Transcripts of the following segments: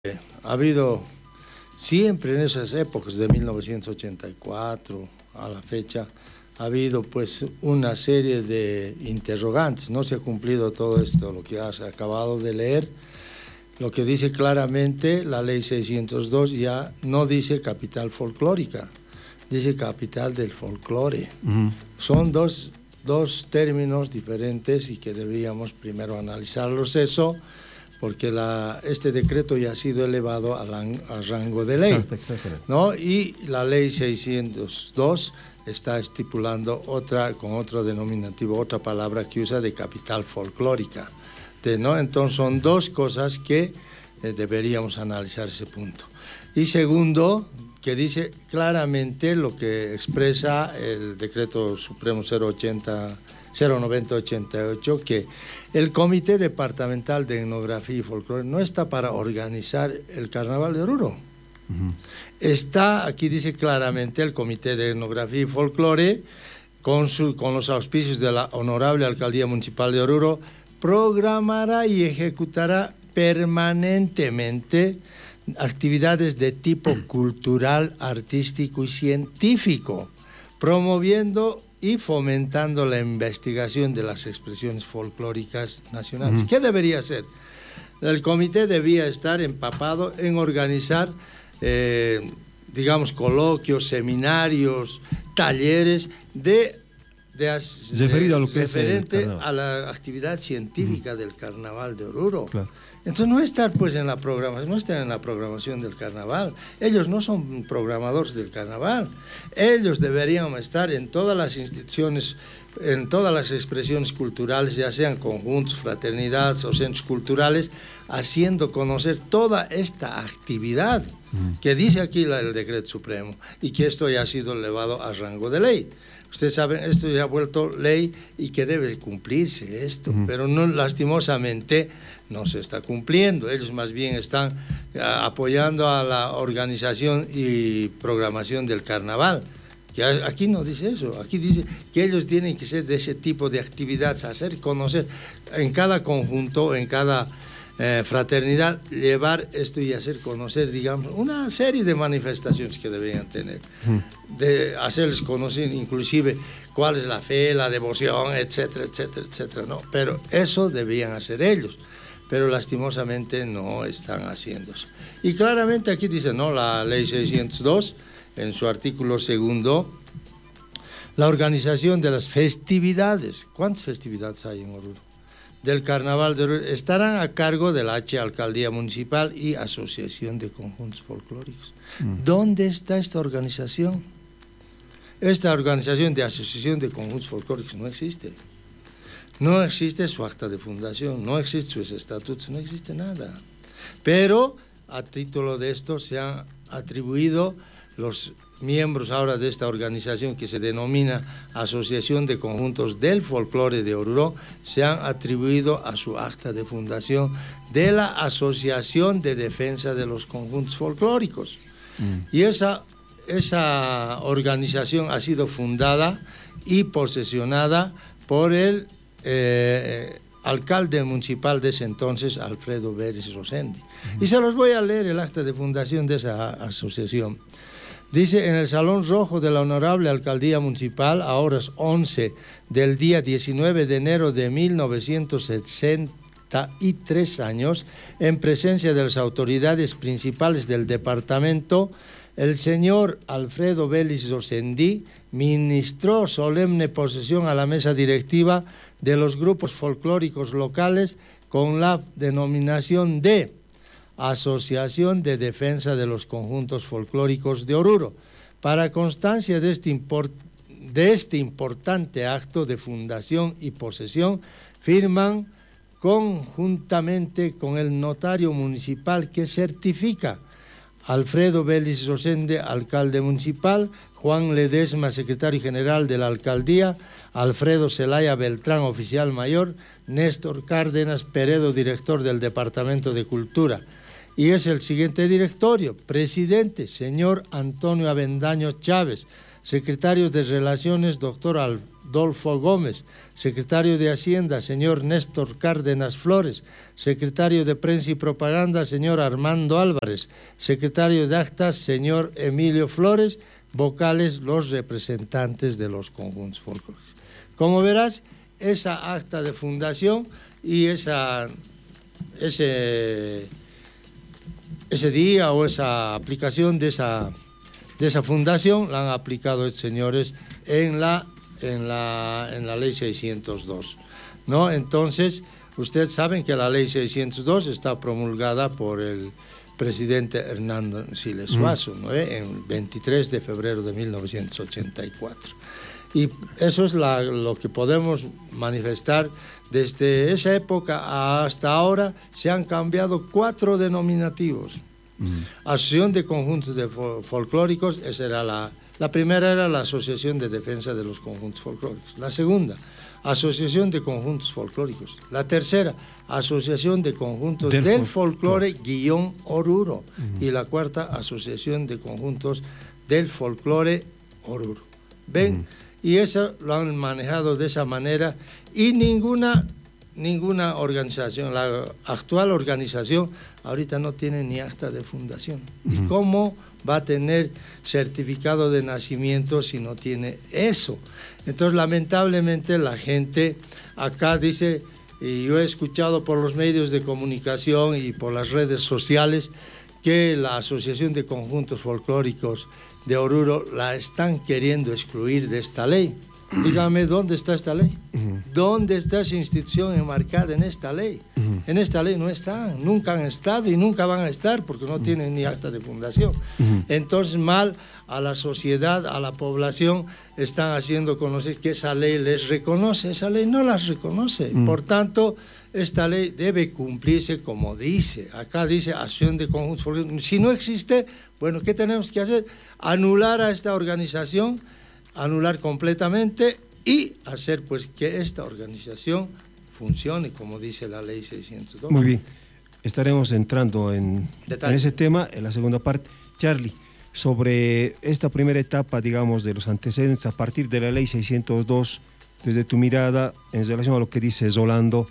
Ha habido siempre en esas épocas de 1984 a la fecha, ha habido pues una serie de interrogantes. No se ha cumplido todo esto, lo que has acabado de leer. Lo que dice claramente la ley 602 ya no dice capital folclórica, dice capital del folclore. Son dos términos diferentes y que debíamos primero analizarlos eso, porque este decreto ya ha sido elevado a rango de ley. Exacto. ¿No? Y la ley 602 está estipulando con otro denominativo, otra palabra que usa de capital folclórica. ¿No? Entonces son dos cosas que deberíamos analizar ese punto. Y segundo, que dice claramente lo que expresa el decreto supremo 09088, que el Comité Departamental de Etnografía y Folclore no está para organizar el Carnaval de Oruro. Está, aquí dice claramente, el Comité de Etnografía y Folclore, con los auspicios de la Honorable Alcaldía Municipal de Oruro, programará y ejecutará permanentemente actividades de tipo cultural, artístico y científico, promoviendo y fomentando la investigación de las expresiones folclóricas nacionales. ¿Qué debería hacer? El comité debía estar empapado en organizar, digamos, coloquios, seminarios, talleres referente a la actividad científica del Carnaval de Oruro. Claro. Entonces no estar pues en la programación, no están en la programación del carnaval. Ellos no son programadores del carnaval. Ellos deberían estar en todas las instituciones, en todas las expresiones culturales, ya sean conjuntos, fraternidades o centros culturales, haciendo conocer toda esta actividad que dice aquí el decreto supremo, y que esto ya ha sido elevado a rango de ley. Ustedes saben, esto ya ha vuelto ley y que debe cumplirse esto, pero no, lastimosamente no se está cumpliendo. Ellos más bien están apoyando a la organización y programación del carnaval. Que aquí no dice eso, aquí dice que ellos tienen que ser de ese tipo de actividades, hacer conocer en cada conjunto, en cada fraternidad, llevar esto y hacer conocer, digamos, una serie de manifestaciones que deberían tener, de hacerles conocer inclusive cuál es la fe, la devoción, etcétera, etcétera, etcétera, ¿no? Pero eso debían hacer ellos, pero lastimosamente no están haciéndose. Y claramente aquí dice, ¿no?, la ley 602, en su artículo segundo, la organización de las festividades. ¿Cuántas festividades hay en Oruro? Del Carnaval de Oruro estarán a cargo de la Alcaldía Municipal y Asociación de Conjuntos Folclóricos. ¿Dónde está esta organización? Esta organización de Asociación de Conjuntos Folclóricos no existe. No existe su acta de fundación, no existe sus estatutos, no existe nada. Pero a título de esto se han atribuido los miembros ahora de esta organización que se denomina Asociación de Conjuntos del Folclore de Oruro, se han atribuido a su acta de fundación de la Asociación de Defensa de los Conjuntos Folclóricos. Y esa organización ha sido fundada y posesionada por el alcalde municipal de ese entonces, Alfredo Vélez Rosendi. Y se los voy a leer el acta de fundación de esa asociación. Dice, en el Salón Rojo de la Honorable Alcaldía Municipal, a horas 11 del día 19 de enero de 1963 años, en presencia de las autoridades principales del departamento, el señor Alfredo Vélez Rosendi ministró solemne posesión a la mesa directiva de los grupos folclóricos locales con la denominación de Asociación de Defensa de los Conjuntos Folclóricos de Oruro. Para constancia de este importante acto de fundación y posesión, firman conjuntamente con el notario municipal que certifica Alfredo Vélez Rosendi, alcalde municipal, Juan Ledesma, secretario general de la alcaldía, Alfredo Zelaya Beltrán, oficial mayor, Néstor Cárdenas Peredo, director del Departamento de Cultura. Y es el siguiente directorio: presidente, señor Antonio Avendaño Chávez; secretario de Relaciones, doctor Adolfo Gómez, secretario de Hacienda, señor Néstor Cárdenas Flores, secretario de Prensa y Propaganda, señor Armando Álvarez, secretario de Actas, señor Emilio Flores, vocales, los representantes de los conjuntos folclóricos. Como verás, esa acta de fundación y ese día o esa aplicación de esa fundación la han aplicado estos señores en la ley 602, ¿no? Entonces, ustedes saben que la ley 602 está promulgada por el presidente Hernando Siles Suazo, ¿no? En el 23 de febrero de 1984. Y eso es lo que podemos manifestar. Desde esa época hasta ahora se han cambiado 4 denominativos. Asociación de Conjuntos Folclóricos, esa era la primera era la Asociación de Defensa de los Conjuntos Folclóricos. La segunda, Asociación de Conjuntos Folclóricos. La tercera, Asociación de Conjuntos del Folclore Oruro. Y la cuarta, Asociación de Conjuntos del Folclore Oruro. ¿Ven? Y eso lo han manejado de esa manera y ninguna organización, la actual organización ahorita no tiene ni acta de fundación. ¿Y cómo va a tener certificado de nacimiento si no tiene eso? Entonces, lamentablemente, la gente acá dice, y yo he escuchado por los medios de comunicación y por las redes sociales, que la Asociación de Conjuntos Folclóricos de Oruro la están queriendo excluir de esta ley. Dígame, ¿dónde está esta ley? ¿Dónde está esa institución enmarcada en esta ley? En esta ley no están, nunca han estado y nunca van a estar porque no tienen ni acta de fundación. Entonces, mal a la sociedad, a la población, están haciendo conocer que esa ley les reconoce. Esa ley no las reconoce. Por tanto, esta ley debe cumplirse como dice. Acá dice Asociación de Conjuntos Folclóricos. Si no existe, bueno, ¿qué tenemos que hacer? Anular a esta organización, anular completamente y hacer pues que esta organización funcione como dice la ley 602. Muy bien, estaremos entrando en ese tema en la segunda parte. Charlie, sobre esta primera etapa, digamos, de los antecedentes a partir de la ley 602, desde tu mirada en relación a lo que dice Rolando,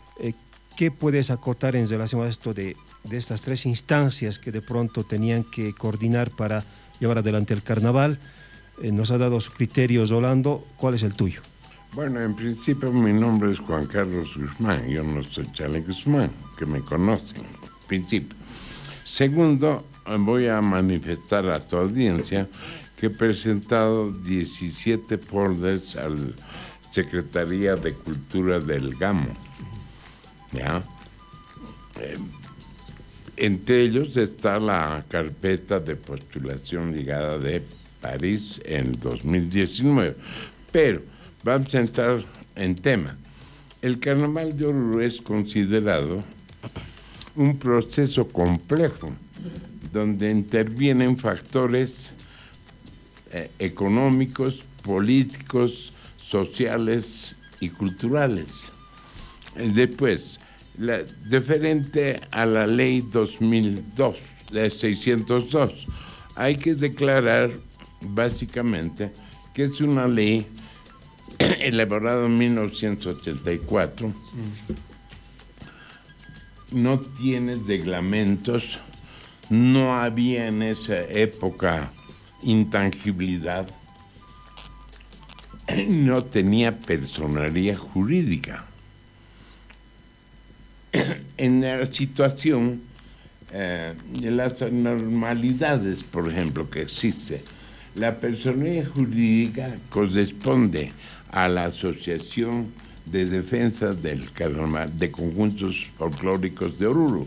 ¿qué puedes acotar en relación a esto de estas 3 instancias que de pronto tenían que coordinar para llevar adelante el carnaval? Nos ha dado su criterio Rolando, ¿cuál es el tuyo? Bueno, en principio mi nombre es Juan Carlos Guzmán, yo no soy Charlie Guzmán, que me conocen, en principio. Segundo, voy a manifestar a tu audiencia que he presentado 17 folders a la Secretaría de Cultura del GAMO, ¿ya? Entre ellos está la carpeta de postulación ligada de París en 2019. Pero vamos a entrar en tema. El Carnaval de Oruro es considerado un proceso complejo donde intervienen factores económicos, políticos, sociales y culturales. Después, diferente a la ley 2002, la 602, hay que declarar básicamente que es una ley elaborada en 1984, no tiene reglamentos, no había en esa época intangibilidad, no tenía personalidad jurídica. En la situación de las normalidades, por ejemplo, que existe, la personalidad jurídica corresponde a la Asociación de Defensa del Carnaval de Conjuntos Folclóricos de Oruro.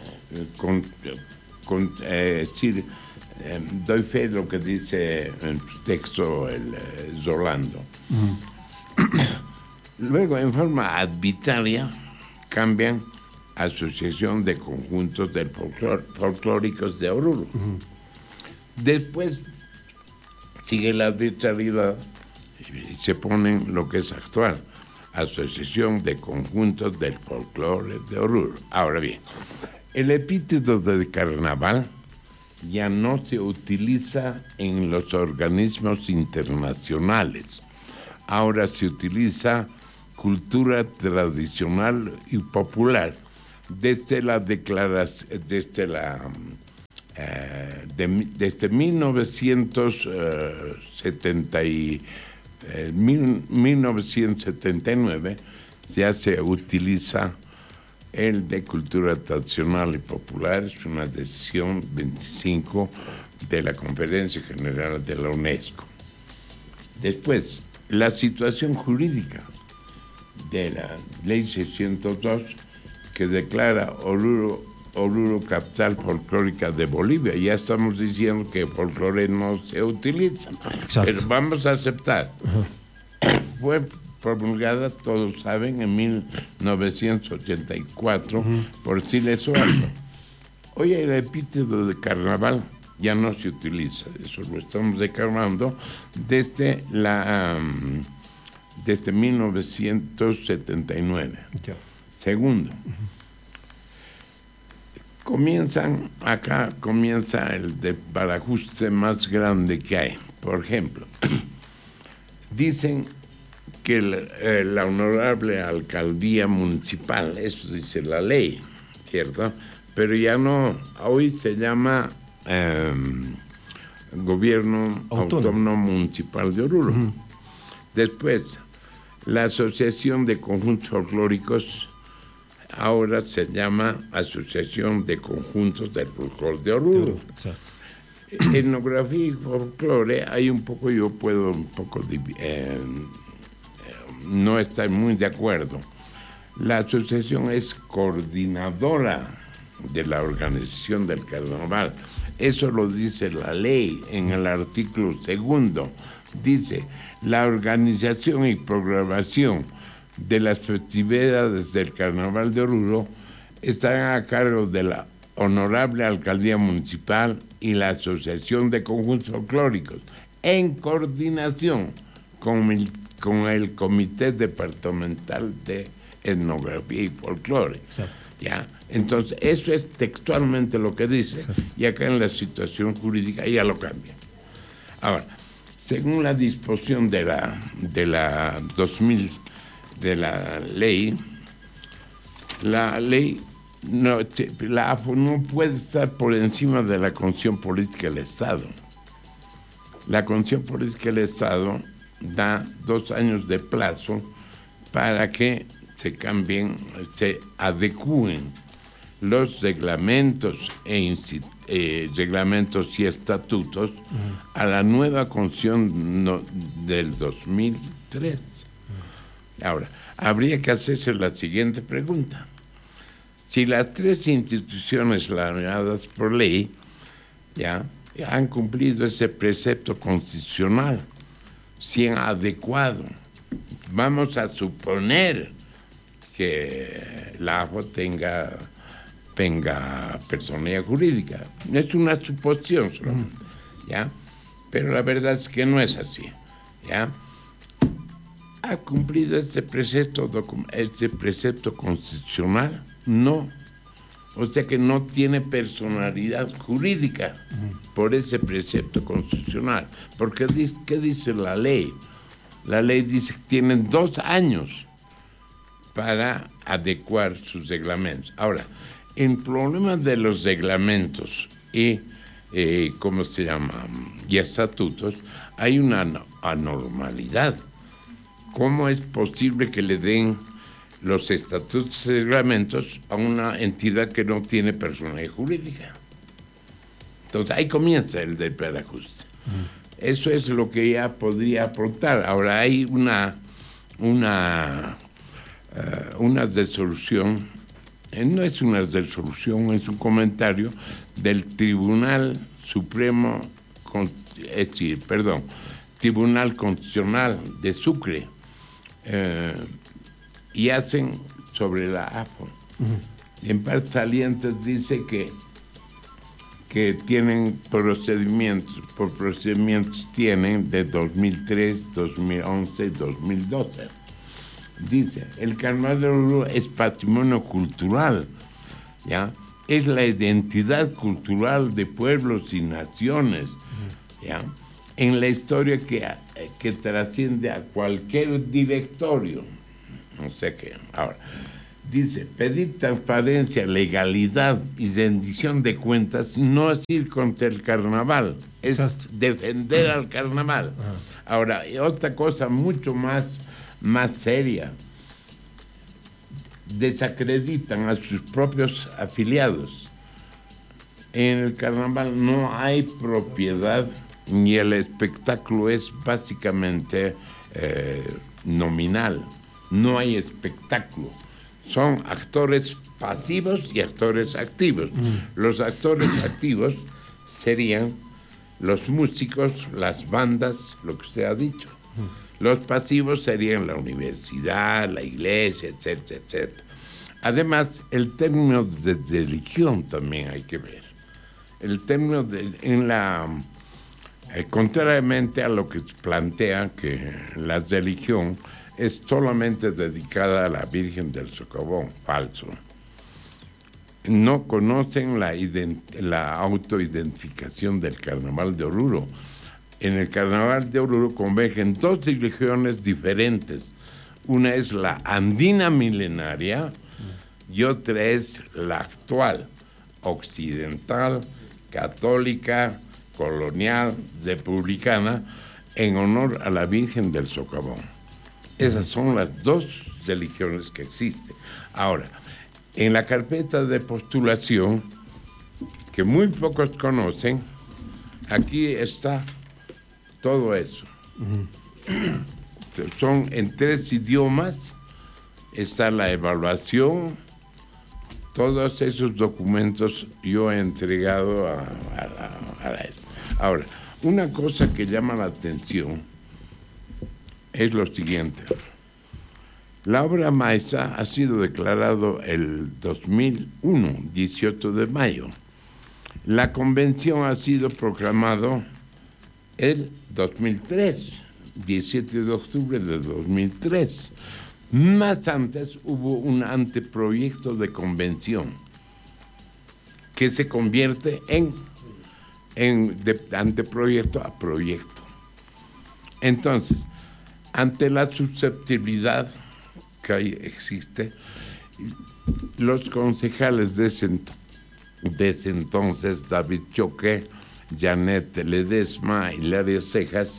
Doy fe de lo que dice en su texto el Rolando. Luego, en forma arbitraria, cambian Asociación de Conjuntos del Folclóricos de Oruro. Después sigue la arbitrariedad y se ponen lo que es actual, Asociación de Conjuntos del Folclore de Oruro. Ahora bien, el epíteto de carnaval ya no se utiliza en los organismos internacionales. Ahora se utiliza cultura tradicional y popular. Desde 1979 ya se utiliza el de cultura tradicional y popular. Es una decisión 25 de la Conferencia General de la UNESCO. Después, la situación jurídica de la Ley 602, que declara Oruro capital folclórica de Bolivia. Ya estamos diciendo que folclore no se utiliza. Exacto. Pero vamos a aceptar. Fue promulgada, todos saben, en 1984 por Siles Oarzo. Hoy el epíteto de carnaval ya no se utiliza. Eso lo estamos declarando desde 1979. Ya. Segundo, comienza el desbarajuste más grande que hay. Por ejemplo, dicen que la honorable alcaldía municipal, eso dice la ley, ¿cierto? Pero ya no, hoy se llama Gobierno Autónomo Municipal de Oruro. Después, la Asociación de Conjuntos Folclóricos ahora se llama Asociación de Conjuntos del Folclore de Oruro. Etnografía y folclore, hay un poco, yo puedo un poco no estar muy de acuerdo. La asociación es coordinadora de la organización del carnaval. Eso lo dice la ley en el artículo 2. Dice, la organización y programación de las festividades del Carnaval de Oruro están a cargo de la Honorable Alcaldía Municipal y la Asociación de Conjuntos Folclóricos, en coordinación con el Comité Departamental de Etnografía y Folclore. ¿Ya? Entonces, eso es textualmente lo que dice, y acá en la situación jurídica ya lo cambia. Ahora, según la disposición de la 2000, de la ley la AFO no puede estar por encima de la Constitución Política del Estado. La Constitución Política del Estado da 2 años de plazo para que se cambien, se adecúen los reglamentos reglamentos y estatutos a la nueva Constitución del 2003. Ahora, habría que hacerse la siguiente pregunta. Si las 3 instituciones largadas por ley ya han cumplido ese precepto constitucional, si han adecuado, vamos a suponer que la AFO tenga personalidad jurídica. Es una suposición solamente, ¿ya? Pero la verdad es que no es así, ¿ya? ¿Ha cumplido este precepto constitucional? No. O sea que no tiene personalidad jurídica por ese precepto constitucional. Porque, ¿qué dice la ley? La ley dice que tienen 2 años para adecuar sus reglamentos. Ahora, el problema de los reglamentos y, ¿cómo se llama? Y estatutos, hay una anormalidad. ¿Cómo es posible que le den los estatutos y reglamentos a una entidad que no tiene personalidad jurídica? Entonces, ahí comienza el desbarajuste. Eso es lo que ya podría aportar. Ahora, hay una resolución, no es una resolución, es un comentario del Tribunal Supremo, Tribunal Constitucional de Sucre, y hacen sobre la AFO. En partes salientes dice que tienen procedimientos tienen de 2003, 2011 y 2012. Dice, el Carnaval de Oruro es patrimonio cultural, ¿ya? es la identidad cultural de pueblos y naciones, ¿ya? En la historia que trasciende a cualquier directorio. No sé qué. Ahora, dice, pedir transparencia, legalidad y rendición de cuentas no es ir contra el carnaval, es defender al carnaval. Ahora, otra cosa mucho más seria, desacreditan a sus propios afiliados. En el carnaval no hay propiedad, ni el espectáculo es básicamente nominal. No hay espectáculo. Son actores pasivos y actores activos. Los actores activos serían los músicos, las bandas, lo que usted ha dicho. Los pasivos serían la universidad, la iglesia, etcétera, etcétera. Además, el término de religión también hay que ver. El término contrariamente a lo que plantea que la religión es solamente dedicada a la Virgen del Socavón, falso. No conocen la autoidentificación del Carnaval de Oruro. En el Carnaval de Oruro convergen dos religiones diferentes. Una es la andina milenaria y otra es la actual, occidental, católica, colonial, republicana, en honor a la Virgen del Socavón. Esas son las dos religiones que existen. Ahora, en la carpeta de postulación, que muy pocos conocen, aquí está todo eso. Son en 3 idiomas, está la evaluación, todos esos documentos yo he entregado a eso. Ahora, una cosa que llama la atención es lo siguiente. La obra maestra ha sido declarado el 2001, 18 de mayo. La convención ha sido proclamado el 2003, 17 de octubre de 2003. Más antes hubo un anteproyecto de convención que se convierte de anteproyecto a proyecto. Entonces, ante la susceptibilidad que existe, los concejales de ese entonces, David Choque, Janet Ledesma, Hilaria Cejas,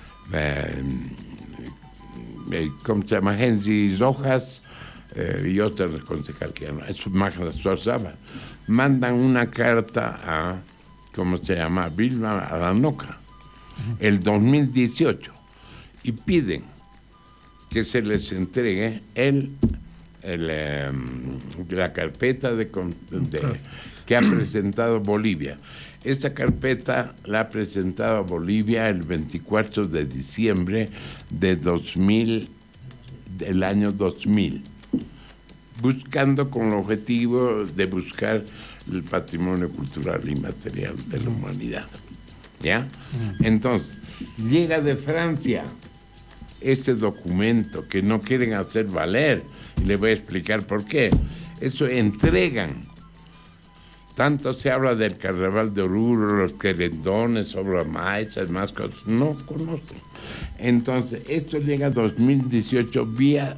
¿cómo se llama? Henry Rojas y otro concejal que es Magda Suarzaba, mandan una carta a, ¿cómo se llama? Vilma Aranoca, el 2018, y piden que se les entregue la carpeta que ha presentado Bolivia. Esta carpeta la ha presentado Bolivia el 24 de diciembre del año 2000, buscando con el objetivo de buscar el patrimonio cultural inmaterial de la humanidad. ¿Ya? Entonces, llega de Francia este documento que no quieren hacer valer, y le voy a explicar por qué. Eso entregan. Tanto se habla del Carnaval de Oruro, los querendones, obra maestra, más cosas, no conocen. Entonces, esto llega a 2018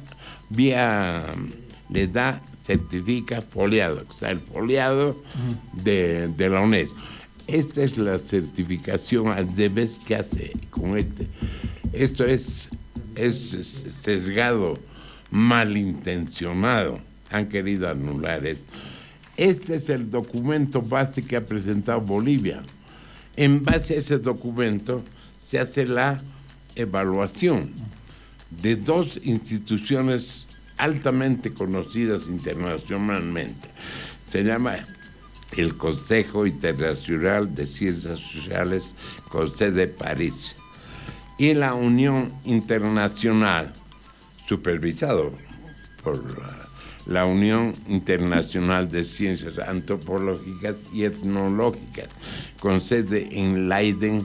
certifica foliado, o sea, el foliado de la UNESCO. Esta es la certificación al revés que hace con este. Esto es sesgado, malintencionado. Han querido anular esto. Este es el documento base que ha presentado Bolivia. En base a ese documento se hace la evaluación de 2 instituciones altamente conocidas internacionalmente. Se llama el Consejo Internacional de Ciencias Sociales con sede en París y la Unión Internacional, supervisado por la Unión Internacional de Ciencias Antropológicas y Etnológicas, con sede en Leiden,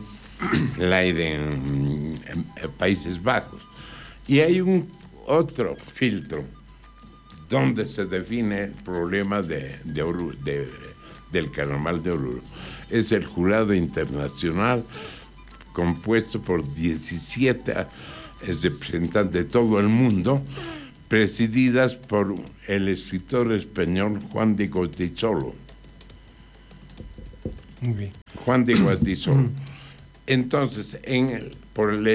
Países Bajos. Y hay un otro filtro donde se define el problema del Carnaval de Oruro. Es el jurado internacional compuesto por 17 representantes de todo el mundo, presididas por el escritor español Juan de Goytisolo. Muy bien. Juan de Goytisolo. Entonces, por el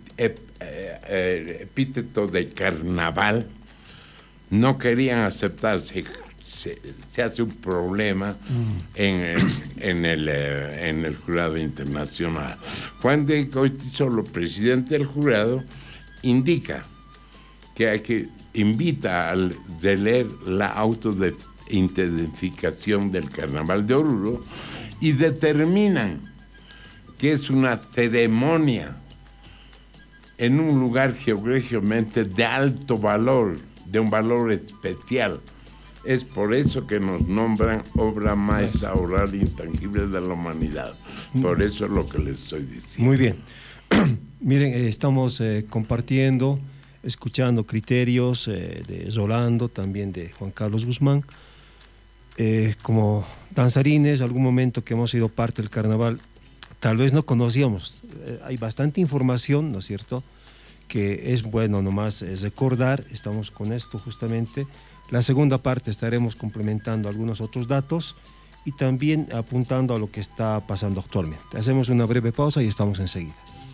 epíteto de carnaval, no querían aceptar, se hace un problema en el jurado internacional. Juan de Goytisolo, presidente del jurado, indica que invita a leer la autoidentificación del Carnaval de Oruro y determinan que es una ceremonia en un lugar geográficamente de alto valor, de un valor especial. Es por eso que nos nombran obra maestra oral intangible de la humanidad. Por eso es lo que les estoy diciendo. Muy bien. Miren, estamos compartiendo, escuchando criterios de Rolando, también de Juan Carlos Guzmán. Como danzarines, algún momento que hemos sido parte del carnaval, tal vez no conocíamos. Hay bastante información, ¿no es cierto?, que es bueno nomás recordar. Estamos con esto justamente. La segunda parte estaremos complementando algunos otros datos y también apuntando a lo que está pasando actualmente. Hacemos una breve pausa y estamos enseguida.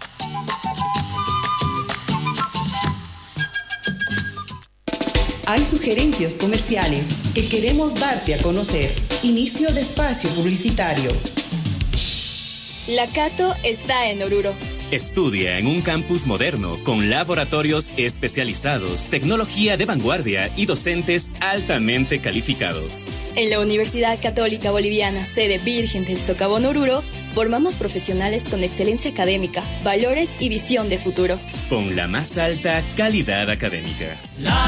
Hay sugerencias comerciales que queremos darte a conocer. Inicio de espacio publicitario. La Cato está en Oruro. Estudia en un campus moderno con laboratorios especializados, tecnología de vanguardia y docentes altamente calificados. En la Universidad Católica Boliviana, sede Virgen del Socavón Oruro, formamos profesionales con excelencia académica, valores y visión de futuro. Con la más alta calidad académica.